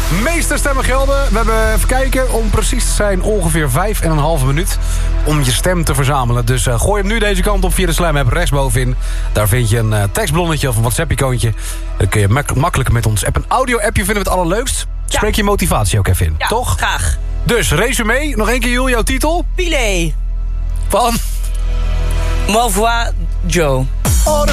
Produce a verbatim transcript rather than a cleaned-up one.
Meeste stemmen gelden. We hebben, even kijken, om precies te zijn ongeveer vijf en een halve minuut om je stem te verzamelen. Dus uh, gooi hem nu deze kant op via de Slam app rechtsbovenin. Daar vind je een uh, tekstblonnetje of een WhatsApp-icoontje. Dan kun je mak- makkelijk met ons app. Een audio-appje vinden we het allerleukst. Spreek je motivatie ook even in, Ja, toch? graag. Dus, resume, nog één keer Jul, jouw titel? Pilet. Van? Malvois Joe. Oh, dat